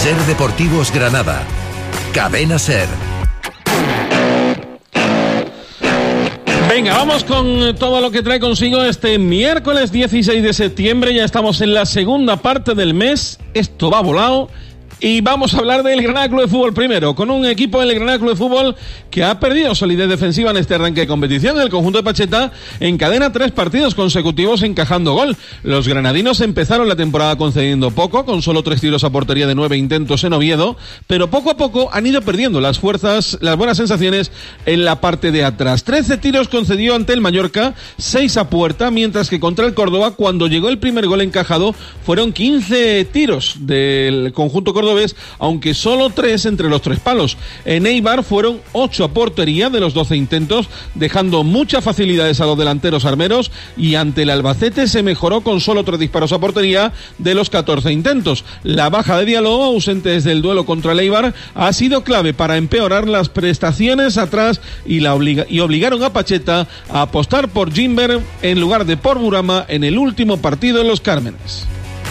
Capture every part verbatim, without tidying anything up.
Ser Deportivos Granada. Cadena Ser. Venga, vamos con todo lo que trae consigo este miércoles dieciséis de septiembre. Ya estamos en la segunda parte del mes. Esto va volado. Y vamos a hablar del Granada Club de Fútbol primero, con un equipo del Granada Club de Fútbol que ha perdido solidez defensiva en este arranque de competición. El conjunto de Pacheta encadena tres partidos consecutivos encajando gol. Los granadinos empezaron la temporada concediendo poco, con solo tres tiros a portería de nueve intentos en Oviedo, pero poco a poco han ido perdiendo las fuerzas, las buenas sensaciones en la parte de atrás. trece tiros concedió ante el Mallorca, seis a puerta, mientras que contra el Córdoba, cuando llegó el primer gol encajado, fueron quince tiros del conjunto cordobés, aunque solo tres entre los tres palos. En Eibar fueron ocho a portería de los doce intentos, dejando muchas facilidades a los delanteros armeros, y ante el Albacete se mejoró con solo tres disparos a portería de los catorce intentos. La baja de Diallo, ausente desde el duelo contra el Eibar, ha sido clave para empeorar las prestaciones atrás y, la obliga- y obligaron a Pacheta a apostar por Gimber en lugar de por Burama en el último partido en Los Cármenes.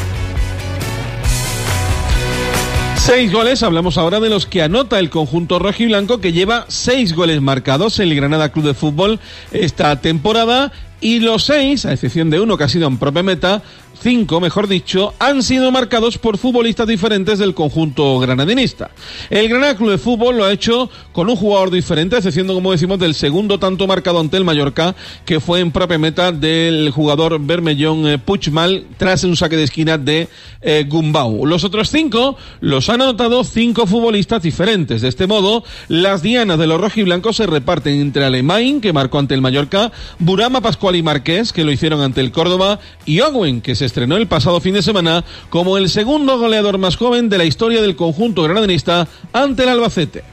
Seis goles, hablamos ahora de los que anota el conjunto rojiblanco, que lleva seis goles marcados el Granada Club de Fútbol esta temporada, y los seis, a excepción de uno que ha sido en propia meta, cinco, mejor dicho, han sido marcados por futbolistas diferentes del conjunto granadinista. El Granada Club de Fútbol lo ha hecho con un jugador diferente, a excepción, como decimos, del segundo tanto marcado ante el Mallorca, que fue en propia meta del jugador bermellón eh, Puigmal, tras un saque de esquina de eh, Gumbau. Los otros cinco los han anotado cinco futbolistas diferentes. De este modo, las dianas de los rojiblancos se reparten entre Alemán, que marcó ante el Mallorca, Burama, Pascual y Marqués, que lo hicieron ante el Córdoba, y Owen, que se estrenó el pasado fin de semana como el segundo goleador más joven de la historia del conjunto granadinista ante el Albacete.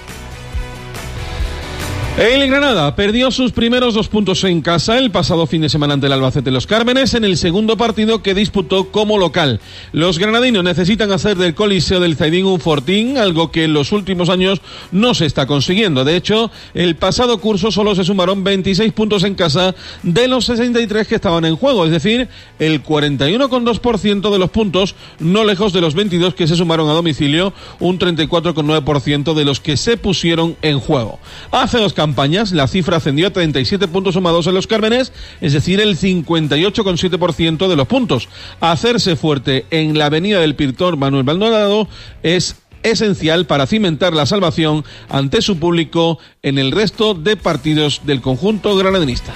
El Granada perdió sus primeros dos puntos en casa el pasado fin de semana ante el Albacete Los Cármenes en el segundo partido que disputó como local. Los granadinos necesitan hacer del Coliseo del Zaidín un fortín, algo que en los últimos años no se está consiguiendo. De hecho, el pasado curso solo se sumaron veintiséis puntos en casa de los sesenta y tres que estaban en juego, es decir, el cuarenta y uno coma dos por ciento de los puntos, no lejos de los veintidós que se sumaron a domicilio, un treinta y cuatro coma nueve por ciento de los que se pusieron en juego. Hace dos campañas, la cifra ascendió a treinta y siete puntos sumados en Los Cármenes, es decir, el cincuenta y ocho coma siete por ciento de los puntos. Hacerse fuerte en la avenida del Pintor Manuel Maldonado es esencial para cimentar la salvación ante su público en el resto de partidos del conjunto granadinista.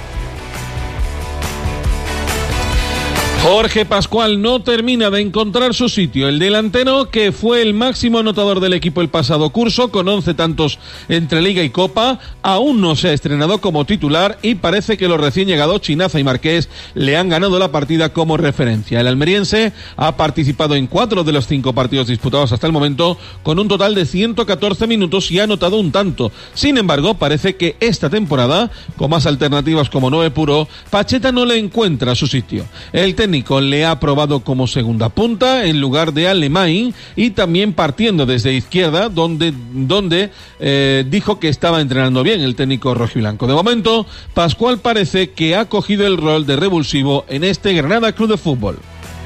Jorge Pascual no termina de encontrar su sitio. El delantero, que fue el máximo anotador del equipo el pasado curso, con once tantos entre Liga y Copa, aún no se ha estrenado como titular y parece que los recién llegados Chinaza y Marqués le han ganado la partida como referencia. El almeriense ha participado en cuatro de los cinco partidos disputados hasta el momento, con un total de ciento catorce minutos y ha anotado un tanto. Sin embargo, parece que esta temporada, con más alternativas como nueve puro, Pacheta no le encuentra su sitio. El técnico le ha probado como segunda punta en lugar de Alemán y también partiendo desde izquierda, donde, donde eh, dijo que estaba entrenando bien el técnico rojiblanco. De momento, Pascual parece que ha cogido el rol de revulsivo en este Granada Club de Fútbol.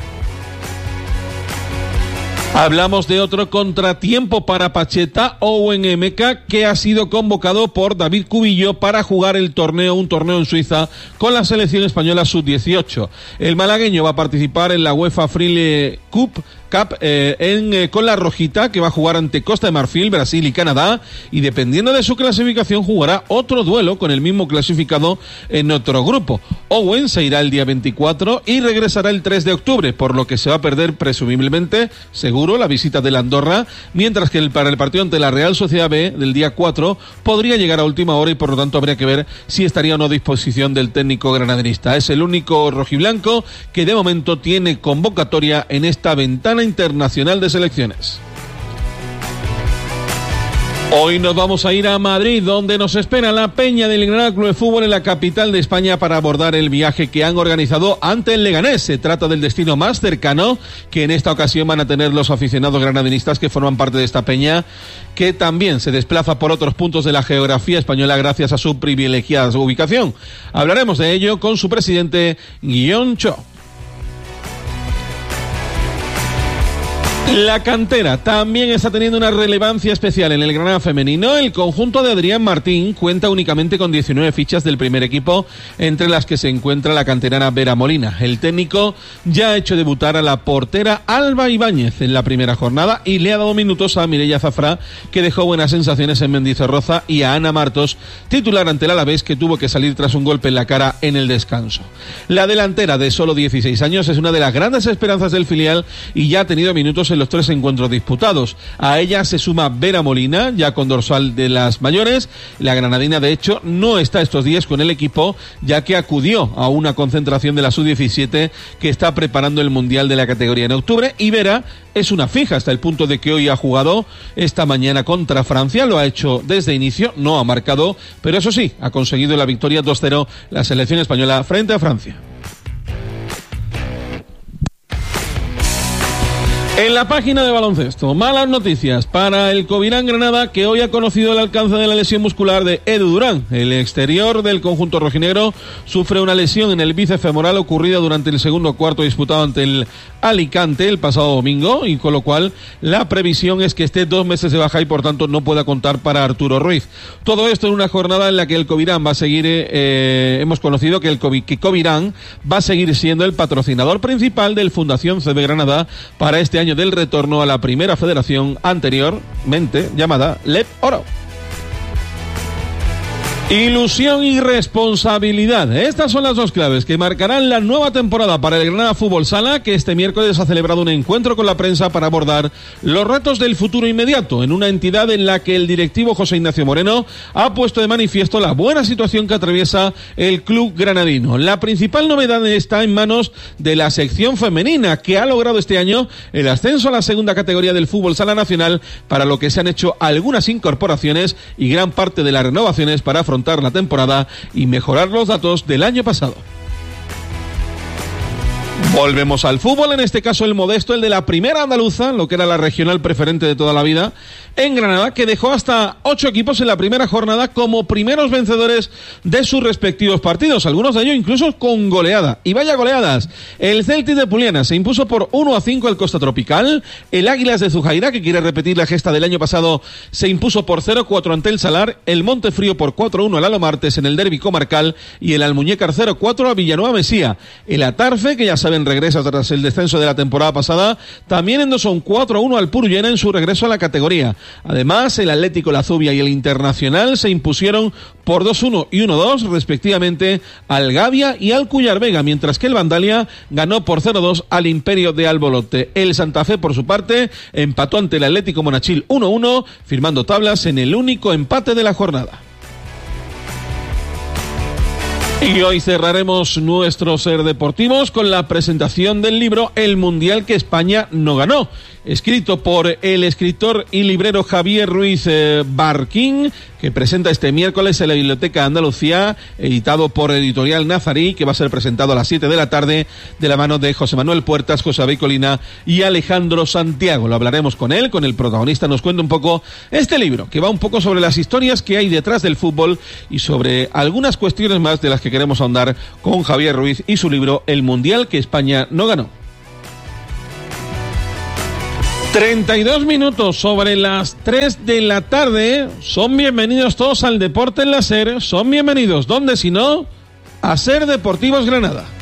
Hablamos de otro contratiempo para Pacheta, Owen M K, que ha sido convocado por David Cubillo para jugar el torneo, un torneo en Suiza con la selección española sub dieciocho. El malagueño va a participar en la UEFA Freely Cup Cup eh, en, eh, con la rojita, que va a jugar ante Costa de Marfil, Brasil y Canadá, y dependiendo de su clasificación jugará otro duelo con el mismo clasificado en otro grupo. Owen se irá el día veinticuatro y regresará el tres de octubre, por lo que se va a perder presumiblemente, seguro, la visita de la Andorra, mientras que el, para el partido ante la Real Sociedad B del día cuatro podría llegar a última hora y por lo tanto habría que ver si estaría o no a disposición del técnico granadinista. Es el único rojiblanco que de momento tiene convocatoria en esta ventana internacional de selecciones. Hoy nos vamos a ir a Madrid, donde nos espera la Peña del Granada Club de Fútbol en la capital de España para abordar el viaje que han organizado ante el Leganés. Se trata del destino más cercano que en esta ocasión van a tener los aficionados granadinistas que forman parte de esta peña, que también se desplaza por otros puntos de la geografía española gracias a su privilegiada ubicación. Hablaremos de ello con su presidente, Guillón Cho. La cantera también está teniendo una relevancia especial en el Granada femenino. El conjunto de Adrián Martín cuenta únicamente con diecinueve fichas del primer equipo, entre las que se encuentra la canterana Vera Molina. El técnico ya ha hecho debutar a la portera Alba Ibáñez en la primera jornada y le ha dado minutos a Mireia Zafra, que dejó buenas sensaciones en Mendizorroza, y a Ana Martos, titular ante el Alavés, que tuvo que salir tras un golpe en la cara en el descanso. La delantera, de solo dieciséis años, es una de las grandes esperanzas del filial y ya ha tenido minutos en los tres encuentros disputados. A ella se suma Vera Molina, ya con dorsal de las mayores. La granadina, de hecho, no está estos días con el equipo, ya que acudió a una concentración de la sub diecisiete que está preparando el Mundial de la categoría en octubre, y Vera es una fija hasta el punto de que hoy ha jugado esta mañana contra Francia. Lo ha hecho desde inicio, no ha marcado, pero eso sí, ha conseguido la victoria dos cero la selección española frente a Francia. En la página de baloncesto, malas noticias para el Covirán Granada, que hoy ha conocido el alcance de la lesión muscular de Edu Durán. El exterior del conjunto rojinegro sufre una lesión en el bíceps femoral ocurrida durante el segundo cuarto disputado ante el Alicante el pasado domingo, y con lo cual la previsión es que esté dos meses de baja y por tanto no pueda contar para Arturo Ruiz. Todo esto en una jornada en la que el Covirán va a seguir, eh, hemos conocido que el COVID, que Covirán va a seguir siendo el patrocinador principal del Fundación C B Granada para este año del retorno a la primera federación, anteriormente llamada L E P Oro. Ilusión y responsabilidad. Estas son las dos claves que marcarán la nueva temporada para el Granada Fútbol Sala, que este miércoles ha celebrado un encuentro con la prensa para abordar los retos del futuro inmediato, en una entidad en la que el directivo José Ignacio Moreno ha puesto de manifiesto la buena situación que atraviesa el club granadino. La principal novedad está en manos de la sección femenina, que ha logrado este año el ascenso a la segunda categoría del Fútbol Sala Nacional, para lo que se han hecho algunas incorporaciones y gran parte de las renovaciones para afrontar la temporada y mejorar los datos del año pasado. Volvemos al fútbol, en este caso el modesto, el de la primera andaluza, lo que era la regional preferente de toda la vida, en Granada, que dejó hasta ocho equipos en la primera jornada como primeros vencedores de sus respectivos partidos, algunos de ellos incluso con goleada. Y vaya goleadas. El Celtic de Puliana se impuso por uno a cinco al Costa Tropical. El Águilas de Zujaira, que quiere repetir la gesta del año pasado, se impuso por cero cuatro ante el Salar. El Montefrío por cuatro uno al Alomartes en el derbi comarcal, y el Almuñécar cero cuatro a Villanueva Mesía. El Atarfe, que ya saben regresa tras el descenso de la temporada pasada, también endosó un cuatro uno al Purullena en su regreso a la categoría. Además, el Atlético La Zubia y el Internacional se impusieron por dos uno y uno dos respectivamente al Gavia y al Cuyar Vega, mientras que el Vandalia ganó por cero dos al Imperio de Albolote. El Santa Fe, por su parte, empató ante el Atlético Monachil uno uno, firmando tablas en el único empate de la jornada. Y hoy cerraremos nuestro Ser Deportivos con la presentación del libro El Mundial que España no ganó, escrito por el escritor y librero Javier Ruiz eh, Barquín, que presenta este miércoles en la Biblioteca de Andalucía, editado por Editorial Nazarí, que va a ser presentado a las siete de la tarde de la mano de José Manuel Puertas, José Abel Colina y Alejandro Santiago. Lo hablaremos con él, con el protagonista. Nos cuenta un poco este libro, que va un poco sobre las historias que hay detrás del fútbol y sobre algunas cuestiones más de las que queremos ahondar con Javier Ruiz y su libro El Mundial que España no ganó. treinta y dos minutos sobre las tres de la tarde. Son bienvenidos todos al Deporte en la SER. Son bienvenidos, ¿dónde si no? A Ser Deportivos Granada.